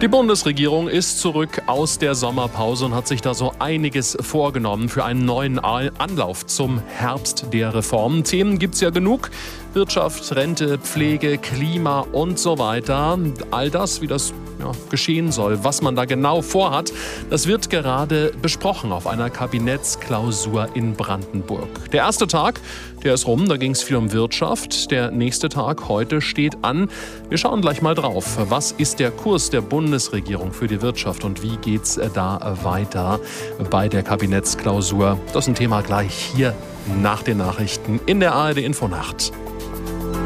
Die Bundesregierung ist zurück aus der Sommerpause und hat sich da so einiges vorgenommen für einen neuen Anlauf zum Herbst der Reformen. Themen gibt's ja genug. Wirtschaft, Rente, Pflege, Klima und so weiter. All das, wie das geschehen soll, was man da genau vorhat, das wird gerade besprochen auf einer Kabinettsklausur in Brandenburg. Der erste Tag, der ist rum, da ging es viel um Wirtschaft. Der nächste Tag heute steht an. Wir schauen gleich mal drauf. Was ist der Kurs der Bundesregierung für die Wirtschaft und wie geht's da weiter bei der Kabinettsklausur? Das ist ein Thema gleich hier nach den Nachrichten in der ARD Infonacht.